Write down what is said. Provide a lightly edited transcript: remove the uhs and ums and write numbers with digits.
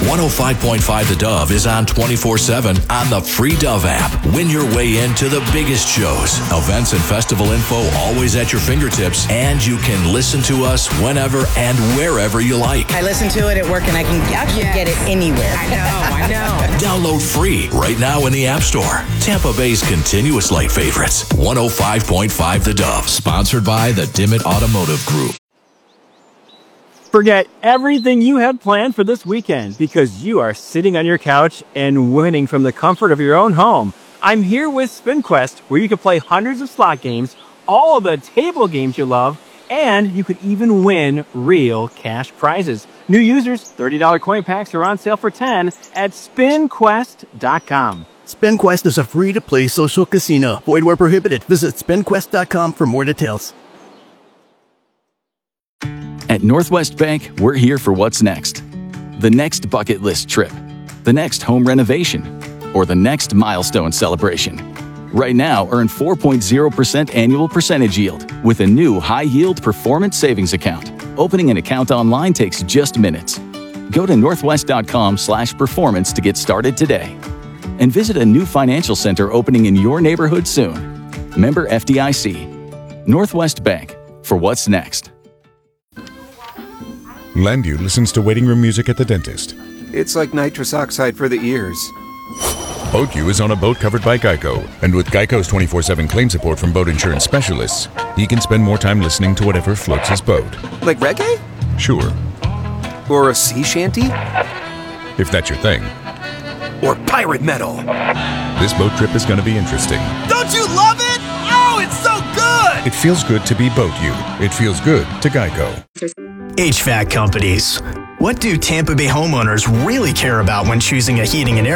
105.5 The Dove is on 24/7 on the free Dove app. Win your way into the biggest shows, events, and festival info always at your fingertips, and you can listen to us whenever and wherever you like. I listen to it at work, and I can actually get it anywhere. I know. Download free right now in the App Store. Tampa Bay's continuous light favorites. 105.5 The Dove, sponsored by the Dimmitt Automotive Group. Forget everything you had planned for this weekend because you are sitting on your couch and winning from the comfort of your own home. I'm here with SpinQuest, where you can play hundreds of slot games, all of the table games you love, and you could even win real cash prizes. New users, $30 coin packs are on sale for $10 at SpinQuest.com. SpinQuest is a free-to-play social casino. Void where prohibited. Visit SpinQuest.com for more details. At Northwest Bank, we're here for what's next. The next bucket list trip, the next home renovation, or the next milestone celebration. Right now, earn 4.0% annual percentage yield with a new high-yield performance savings account. Opening an account online takes just minutes. Go to northwest.com/performance to get started today. And visit a new financial center opening in your neighborhood soon. Member FDIC. Northwest Bank, for what's next. Landu listens to waiting room music at the dentist. It's like nitrous oxide for the ears. BoatU is on a boat covered by Geico, and with Geico's 24/7 claim support from boat insurance specialists, he can spend more time listening to whatever floats his boat. Like reggae? Sure. Or a sea shanty? If that's your thing. Or pirate metal? This boat trip is going to be interesting. Don't you love it? Oh, it's so good! It feels good to be BoatU. It feels good to Geico. HVAC companies. What do Tampa Bay homeowners really care about when choosing a heating and air